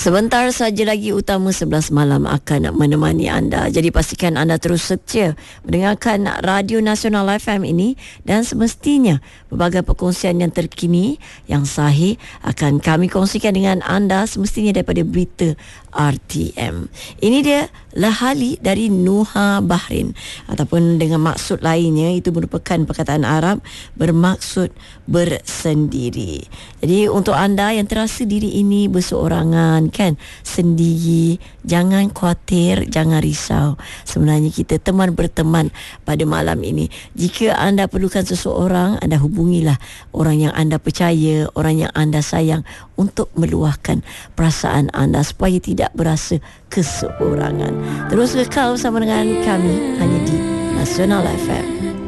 Sebentar saja lagi Utama 11 malam akan menemani anda. Jadi pastikan anda terus setia mendengarkan Radio Nasional FM ini, dan semestinya pelbagai perkongsian yang terkini, yang sahih akan kami kongsikan dengan anda semestinya daripada berita RTM. Ini dia Lahali dari Nuha Bahrain, ataupun dengan maksud lainnya itu merupakan perkataan Arab bermaksud bersendiri. Jadi untuk anda yang terasa diri ini berseorangan kan, sendiri, jangan khawatir, jangan risau. Sebenarnya kita teman berteman pada malam ini. Jika anda perlukan seseorang, anda hubungilah orang yang anda percaya, orang yang anda sayang, untuk meluahkan perasaan anda supaya tidak berasa keseorangan. Terus kekal bersama dengan kami hanya di Nasional FM.